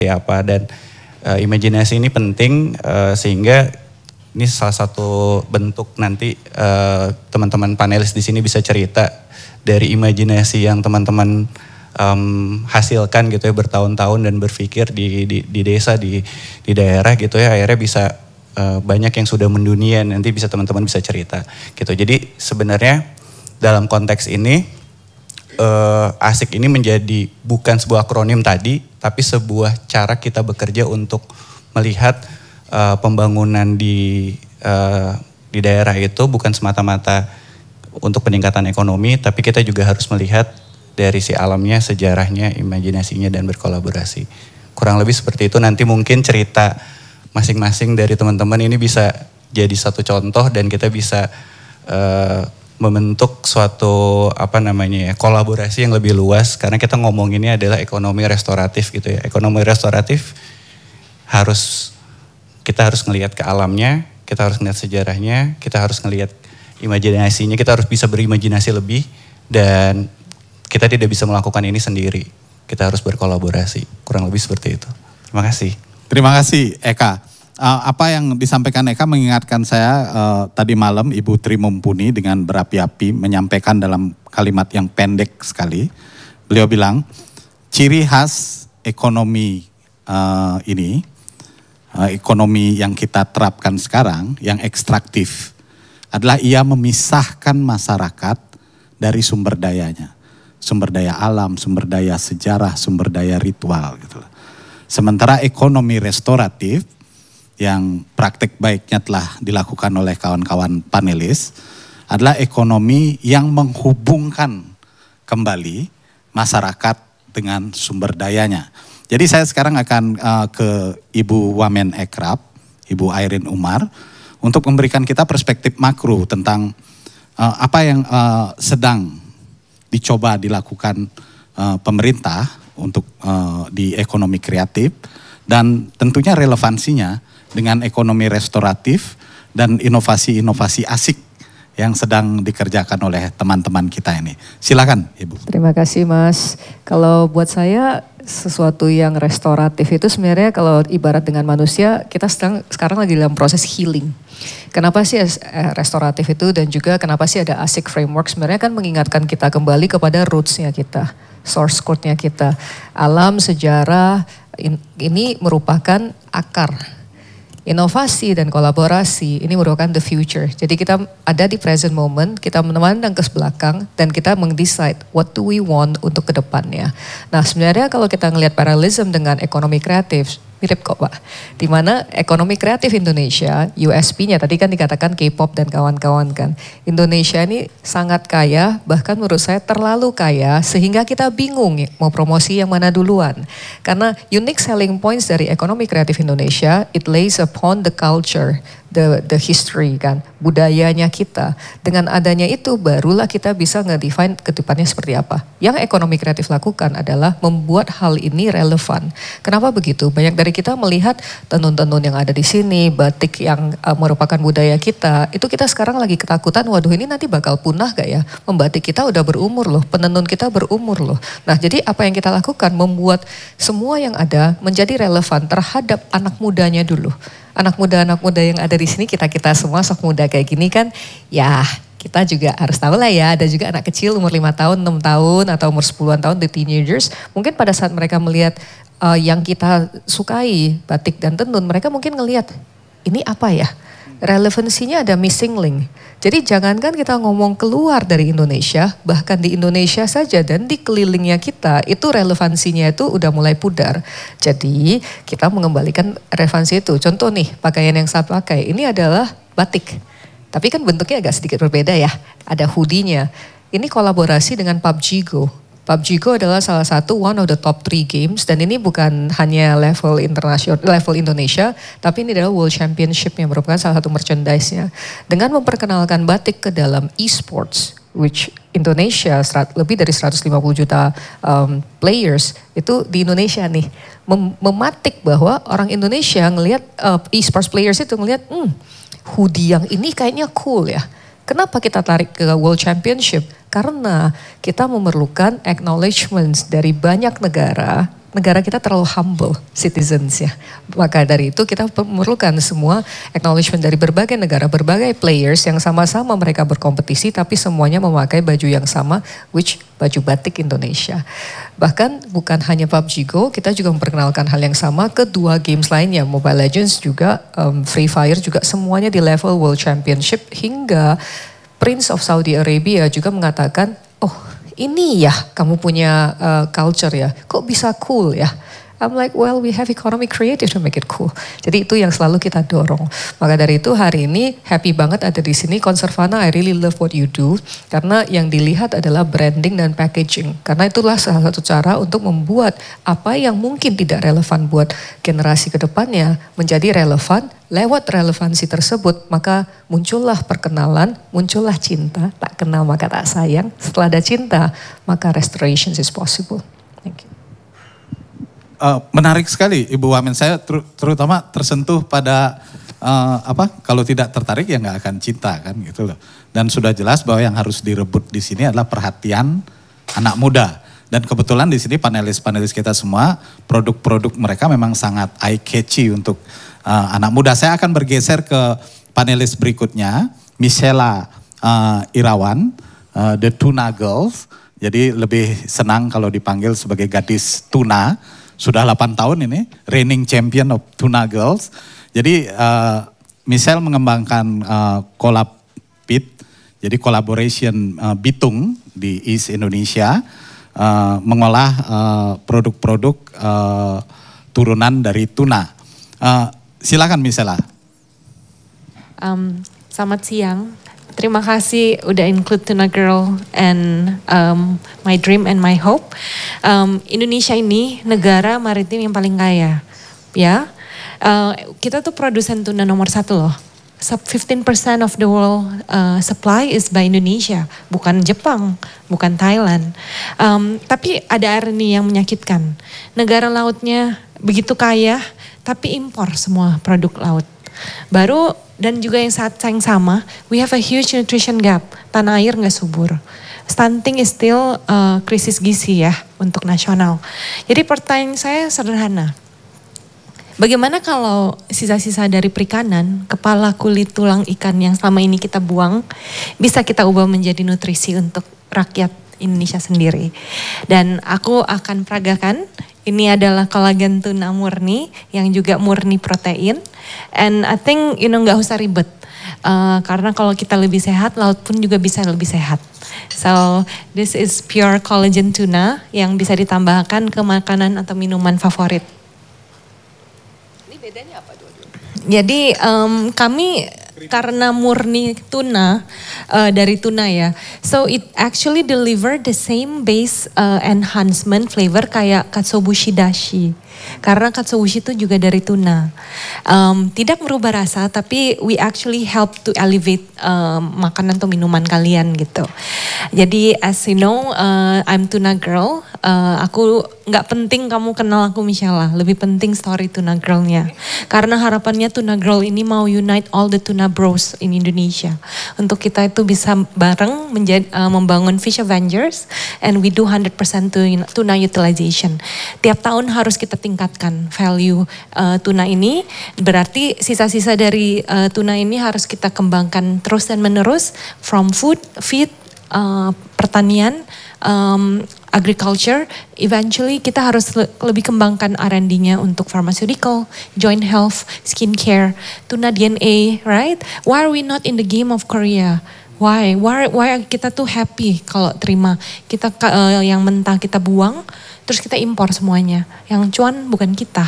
apa, dan imajinasi ini penting sehingga ini salah satu bentuk nanti teman-teman panelis di sini bisa cerita dari imajinasi yang teman-teman hasilkan gitu ya bertahun-tahun dan berpikir di desa, di daerah gitu ya, akhirnya bisa banyak yang sudah mendunia, nanti bisa teman-teman bisa cerita gitu. Jadi sebenarnya dalam konteks ini ASIK ini menjadi bukan sebuah akronim tadi, tapi sebuah cara kita bekerja untuk melihat pembangunan di daerah itu bukan semata-mata untuk peningkatan ekonomi, tapi kita juga harus melihat dari si alamnya, sejarahnya, imajinasinya, dan berkolaborasi. Kurang lebih seperti itu. Nanti mungkin cerita masing-masing dari teman-teman ini bisa jadi satu contoh dan kita bisa membentuk suatu kolaborasi yang lebih luas, karena kita ngomonginnya adalah ekonomi restoratif gitu ya. Ekonomi restoratif kita harus ngelihat ke alamnya, kita harus ngelihat sejarahnya, kita harus ngelihat imajinasinya, kita harus bisa berimajinasi lebih, dan kita tidak bisa melakukan ini sendiri. Kita harus berkolaborasi. Kurang lebih seperti itu. Terima kasih. Terima kasih Eka. Apa yang disampaikan Eka mengingatkan saya tadi malam Ibu Tri Mumpuni dengan berapi-api menyampaikan dalam kalimat yang pendek sekali. Beliau bilang, ciri khas ekonomi ekonomi yang kita terapkan sekarang, yang ekstraktif, adalah ia memisahkan masyarakat dari sumber dayanya. Sumber daya alam, sumber daya sejarah, sumber daya ritual gitu. Sementara ekonomi restoratif yang praktek baiknya telah dilakukan oleh kawan-kawan panelis adalah ekonomi yang menghubungkan kembali masyarakat dengan sumber dayanya. Jadi saya sekarang akan ke Ibu Wamen Ekrab, Ibu Airin Umar, untuk memberikan kita perspektif makro tentang apa yang sedang dicoba dilakukan pemerintah untuk di ekonomi kreatif, dan tentunya relevansinya dengan ekonomi restoratif dan inovasi-inovasi asik yang sedang dikerjakan oleh teman-teman kita ini. Silakan Ibu. Terima kasih Mas. Kalau buat saya sesuatu yang restoratif itu sebenarnya kalau ibarat dengan manusia, kita sekarang lagi dalam proses healing. Kenapa sih restoratif itu, dan juga kenapa sih ada ASIK framework, sebenarnya kan mengingatkan kita kembali kepada roots-nya kita, source code-nya kita. Alam, sejarah, ini merupakan akar. Inovasi dan kolaborasi ini merupakan the future. Jadi kita ada di present moment, kita memandang ke belakang dan kita meng-decide what do we want untuk ke depannya. Nah sebenarnya kalau kita ngelihat parallelism dengan ekonomi kreatif, mirip kok Pak. Dimana ekonomi kreatif Indonesia, USP-nya tadi kan dikatakan K-pop dan kawan-kawan kan. Indonesia ini sangat kaya, bahkan menurut saya terlalu kaya sehingga kita bingung mau promosi yang mana duluan. Karena unique selling points dari ekonomi kreatif Indonesia, it lays upon the culture, the history kan, budayanya kita. Dengan adanya itu barulah kita bisa nge-define ke depannya seperti apa. Yang ekonomi kreatif lakukan adalah membuat hal ini relevan. Kenapa begitu? Banyak dari kita melihat tenun-tenun yang ada di sini, batik yang merupakan budaya kita, itu kita sekarang lagi ketakutan, waduh ini nanti bakal punah gak ya? Membatik kita udah berumur loh, penenun kita berumur loh. Nah jadi apa yang kita lakukan? Membuat semua yang ada menjadi relevan terhadap anak mudanya dulu. Anak muda yang ada di sini, kita semua sok muda kayak gini kan, ya kita juga harus tahu lah ya, ada juga anak kecil umur 5 tahun, 6 tahun, atau umur 10-an tahun, the teenagers, mungkin pada saat mereka melihat yang kita sukai, batik dan tenun, mereka mungkin ngelihat, ini apa ya? Relevansinya ada missing link. Jadi jangankan kita ngomong keluar dari Indonesia, bahkan di Indonesia saja dan di kelilingnya kita, itu relevansinya itu udah mulai pudar. Jadi kita mengembalikan relevansi itu. Contoh nih, pakaian yang saya pakai, ini adalah batik. Tapi kan bentuknya agak sedikit berbeda ya, ada hoodie-nya. Ini kolaborasi dengan PUBG Go. PUBG Go adalah salah satu one of the top 3 games, dan ini bukan hanya level internasional, level Indonesia, tapi ini adalah World Championship yang merupakan salah satu merchandise-nya. Dengan memperkenalkan batik ke dalam e-sports, which Indonesia lebih dari 150 juta players itu di Indonesia nih, mematik bahwa orang Indonesia ngelihat e-sports players itu ngelihat hoodie yang ini kayaknya cool ya. Kenapa kita tarik ke World Championship? Karena kita memerlukan acknowledgements dari banyak negara negara kita terlalu humble citizens ya. Maka dari itu kita memerlukan semua acknowledgement dari berbagai negara, berbagai players yang sama-sama mereka berkompetisi tapi semuanya memakai baju yang sama, which baju batik Indonesia. Bahkan bukan hanya PUBG Go, kita juga memperkenalkan hal yang sama ke 2 games lainnya, Mobile Legends juga, Free Fire juga, semuanya di level World Championship, hingga Prince of Saudi Arabia juga mengatakan, oh ini ya kamu punya culture ya, kok bisa cool ya? I'm like, well we have economy creative to make it cool. Jadi itu yang selalu kita dorong. Maka dari itu hari ini happy banget ada di sini. Conservana, I really love what you do. Karena yang dilihat adalah branding dan packaging. Karena itulah salah satu cara untuk membuat apa yang mungkin tidak relevan buat generasi kedepannya menjadi relevan. Lewat relevansi tersebut maka muncullah perkenalan, muncullah cinta. Tak kenal maka tak sayang. Setelah ada cinta maka restoration is possible. Thank you. Menarik sekali Ibu Wamen, saya terutama tersentuh pada kalau tidak tertarik ya nggak akan cinta kan gitu loh. Dan sudah jelas bahwa yang harus direbut di sini adalah perhatian anak muda. Dan kebetulan di sini panelis-panelis kita semua produk-produk mereka memang sangat eye catchy untuk anak muda. Saya akan bergeser ke panelis berikutnya, Michela Irawan, The Tuna Girls. Jadi lebih senang kalau dipanggil sebagai gadis tuna. Sudah 8 tahun ini, reigning champion of Tuna Girls. Jadi Michelle mengembangkan collab pit, jadi collaboration bitung di East Indonesia, mengolah produk-produk turunan dari tuna. Silakan Michelle. Selamat siang. Terima kasih udah include Tuna Girl and my dream and my hope. Indonesia ini negara maritim yang paling kaya, ya. Kita tuh produsen tuna nomor 1 loh. 15% of the world supply is by Indonesia, bukan Jepang, bukan Thailand. Tapi ada ironi yang menyakitkan. Negara lautnya begitu kaya, tapi impor semua produk laut. Baru dan juga yang saat yang sama, we have a huge nutrition gap. Tanah air nggak subur. Stunting is still krisis gizi ya untuk nasional. Jadi pertanyaan saya sederhana. Bagaimana kalau sisa-sisa dari perikanan, kepala, kulit, tulang ikan yang selama ini kita buang, bisa kita ubah menjadi nutrisi untuk rakyat Indonesia sendiri. Dan aku akan peragakan, ini adalah kolagen tuna murni yang juga murni protein. And I think nggak usah ribet. Karena kalau kita lebih sehat, laut pun juga bisa lebih sehat. So this is pure collagen tuna yang bisa ditambahkan ke makanan atau minuman favorit. Ini bedanya apa dua-duanya? Jadi kami karena murni tuna dari tuna ya, so it actually deliver the same base enhancement flavor kayak katsuobushi dashi. Karena katsuobushi itu juga dari tuna. Tidak merubah rasa, tapi we actually help to elevate makanan atau minuman kalian gitu. Jadi as you know, I'm Tuna Girl. Aku nggak penting kamu kenal aku Michelle, lebih penting story Tuna Girl-nya. Karena harapannya Tuna Girl ini mau unite all the tuna bros in Indonesia. Untuk kita itu bisa bareng membangun Fish Avengers, and we do 100% tuna utilization. Tiap tahun harus kita tingkatkan value tuna ini. Berarti sisa-sisa dari tuna ini harus kita kembangkan terus dan menerus, from food, feed, pertanian, agriculture. Eventually kita harus lebih kembangkan R&D-nya untuk pharmaceutical, joint health, skincare, tuna DNA, right? Why are we not in the game of Korea? Why kita tuh happy kalau terima kita yang mentah kita buang, terus kita impor semuanya. Yang cuan bukan kita.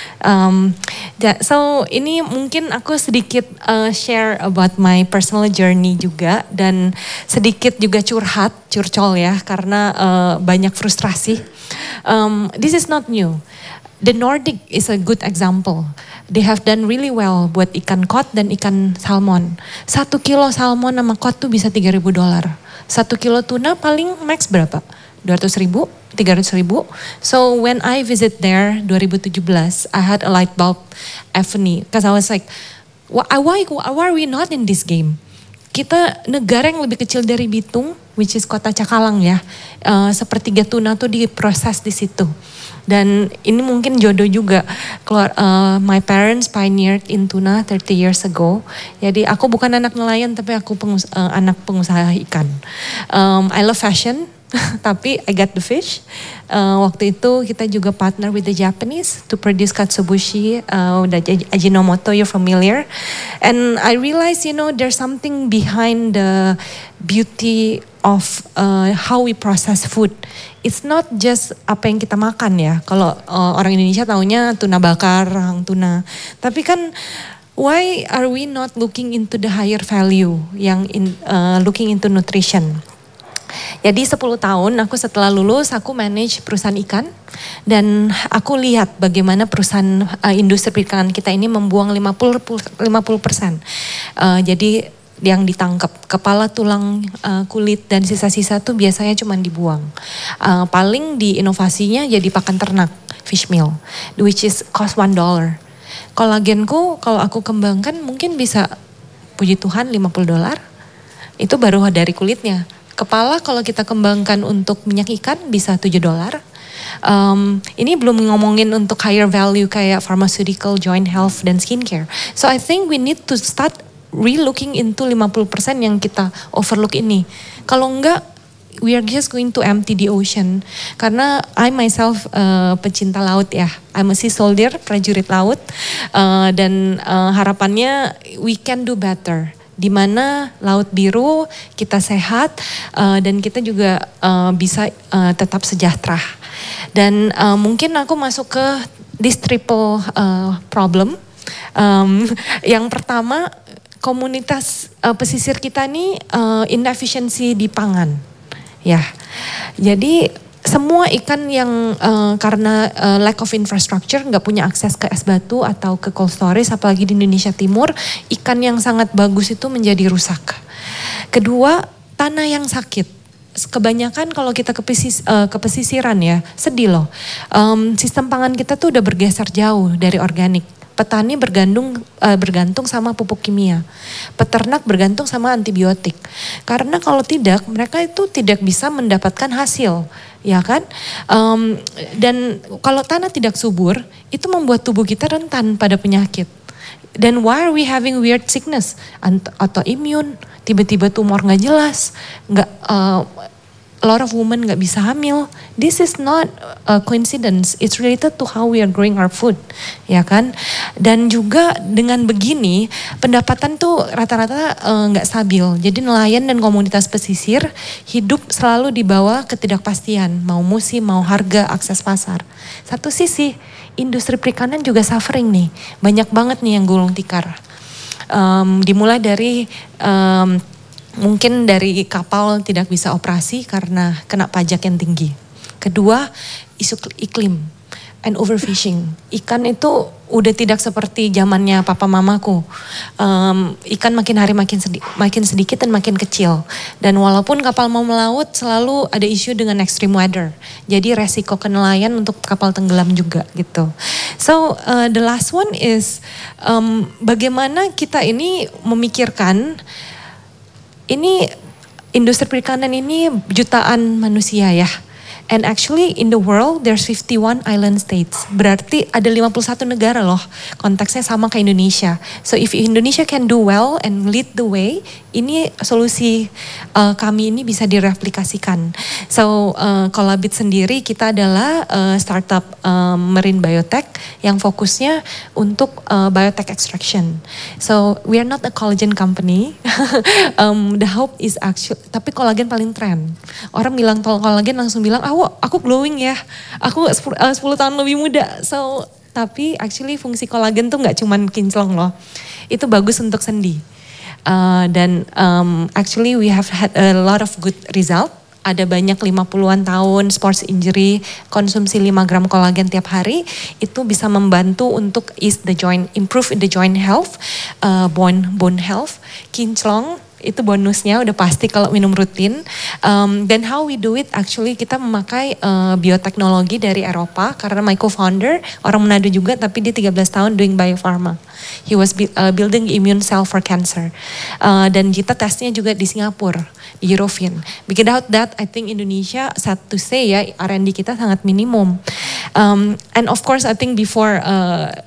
So ini mungkin aku sedikit share about my personal journey juga, dan sedikit juga curcol ya, karena banyak frustrasi. This is not new. The Nordic is a good example. They have done really well buat ikan cod dan ikan salmon. 1 kilo salmon sama cod tuh bisa $3.000. 1 kilo tuna paling max berapa? 200.000, 300.000. So when I visit there 2017, I had a light bulb epiphany, because I was like, why are we not in this game? Kita negara yang lebih kecil dari Bitung, which is kota Cakalang ya, sepertiga tuna tuh diproses di situ. Dan ini mungkin jodoh juga. My parents pioneered in tuna 30 years ago. Jadi aku bukan anak nelayan tapi aku anak pengusaha ikan. I love fashion. Tapi I got the fish. Waktu itu kita juga partner with the Japanese to produce katsuobushi, Ajinomoto, you're familiar. And I realized, there's something behind the beauty of how we process food. It's not just apa yang kita makan ya. Kalau orang Indonesia taunya tuna bakar, rahang tuna. Tapi kan why are we not looking into the higher value yang looking into nutrition? Jadi 10 tahun aku setelah lulus aku manage perusahaan ikan dan aku lihat bagaimana perusahaan industri perikanan kita ini membuang 50%. Jadi yang ditangkap kepala, tulang, kulit dan sisa-sisa tuh biasanya cuma dibuang. Paling di inovasinya jadi pakan ternak, fish meal, which is cost $1. Kolagenku kalau aku kembangkan mungkin bisa, puji Tuhan, $50. Itu baru dari kulitnya. Kepala kalau kita kembangkan untuk minyak ikan bisa $7. Ini belum ngomongin untuk higher value kayak pharmaceutical, joint health, dan skincare. So I think we need to start re-looking into 50% yang kita overlook ini. Kalau enggak, we are just going to empty the ocean. Karena I myself pecinta laut ya. I'm a sea soldier, prajurit laut. Dan harapannya we can do better. Di mana laut biru kita sehat dan kita juga bisa tetap sejahtera. Dan mungkin aku masuk ke this triple problem. Yang pertama, komunitas pesisir kita ini inefisiensi di pangan. Ya, jadi semua ikan yang karena lack of infrastructure nggak punya akses ke es batu atau ke cold storage, apalagi di Indonesia Timur, ikan yang sangat bagus itu menjadi rusak. Kedua, tanah yang sakit. Kebanyakan kalau kita ke pesisiran ya, sedih loh. Sistem pangan kita tuh udah bergeser jauh dari organik. Petani bergantung sama pupuk kimia. Peternak bergantung sama antibiotik. Karena kalau tidak, mereka itu tidak bisa mendapatkan hasil. Ya kan? Dan kalau tanah tidak subur, itu membuat tubuh kita rentan pada penyakit. Dan why are we having weird sickness? Autoimmune, tiba-tiba tumor gak jelas, a lot of women gak bisa hamil. This is not a coincidence. It's related to how we are growing our food, ya kan? Dan juga dengan begini, pendapatan tuh rata-rata gak stabil. Jadi nelayan dan komunitas pesisir hidup selalu di bawah ketidakpastian. Mau musim, mau harga, akses pasar. Satu sisi, industri perikanan juga suffering nih. Banyak banget nih yang gulung tikar. Dimulai dari mungkin dari kapal tidak bisa operasi karena kena pajak yang tinggi. Kedua, isu iklim and overfishing. Ikan itu udah tidak seperti zamannya papa mamaku. Ikan makin hari makin sedikit dan makin kecil. Dan walaupun kapal mau melaut selalu ada isu dengan extreme weather. Jadi resiko ke nelayan untuk kapal tenggelam juga gitu. So the last one is bagaimana kita ini memikirkan ini industri perikanan ini jutaan manusia ya. And actually in the world there's 51 island states. Berarti ada 51 negara loh. Konteksnya sama kayak Indonesia. So if Indonesia can do well and lead the way, ini solusi kami ini bisa direplikasikan. So Collabit sendiri kita adalah startup marine biotech yang fokusnya untuk biotech extraction. So we are not a collagen company. The hope is actually, tapi kolagen paling tren. Orang bilang kolagen langsung bilang, aku glowing ya, aku 10 tahun lebih muda. So, tapi actually fungsi kolagen tuh gak cuman kinclong loh. Itu bagus untuk sendi. Dan actually we have had a lot of good result. Ada banyak 50-an tahun sports injury, konsumsi 5 gram kolagen tiap hari, itu bisa membantu untuk improve the joint health, bone health, kinclong, itu bonusnya udah pasti kalau minum rutin. Dan how we do it actually kita memakai bioteknologi dari Eropa karena my co-founder orang Manado juga tapi dia 13 tahun doing biopharma. He was building immune cell for cancer. Dan kita tesnya juga di Singapura, di Eurofin. Without that, I think Indonesia, sad to say ya, R&D kita sangat minimum. And of course, I think before